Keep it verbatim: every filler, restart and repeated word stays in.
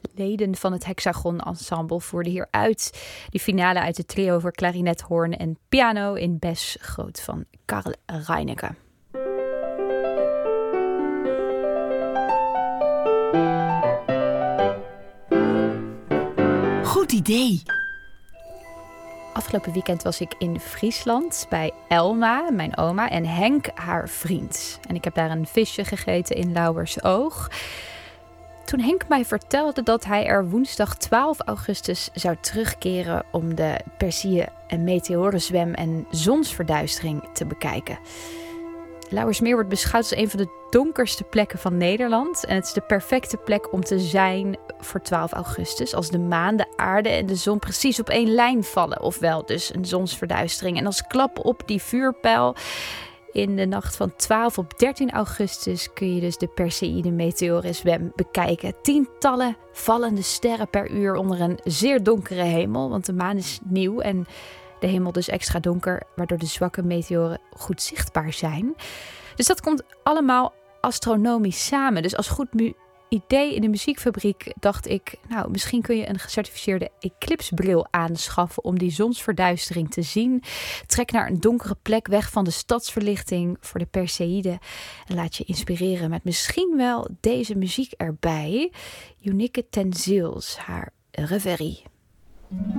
leden van het Hexagon Ensemble voerden hier uit. Die finale uit het trio voor klarinet, hoorn en piano in Bes Groot van Karl Reinecke. Goed idee! Afgelopen weekend was ik in Friesland bij Elma, mijn oma, en Henk, haar vriend. En ik heb daar een visje gegeten in Lauwersoog. Toen Henk mij vertelde dat hij er woensdag twaalf augustus zou terugkeren om de Persille en meteorenzwem en zonsverduistering te bekijken. Lauwersmeer wordt beschouwd als een van de donkerste plekken van Nederland. En het is de perfecte plek om te zijn voor twaalf augustus. Als de maan, de aarde en de zon precies op één lijn vallen. Ofwel dus een zonsverduistering. En als klap op die vuurpijl in de nacht van twaalf op dertien augustus kun je dus de Perseïde meteorenzwem bekijken. Tientallen vallende sterren per uur onder een zeer donkere hemel. Want de maan is nieuw en de hemel dus extra donker, waardoor de zwakke meteoren goed zichtbaar zijn. Dus dat komt allemaal astronomisch samen. Dus als goed mu- idee in de muziekfabriek dacht ik, nou, misschien kun je een gecertificeerde eclipsebril aanschaffen om die zonsverduistering te zien. Trek naar een donkere plek weg van de stadsverlichting voor de Perseïde en laat je inspireren met misschien wel deze muziek erbij. Unieke ten Ziels, haar Reverie.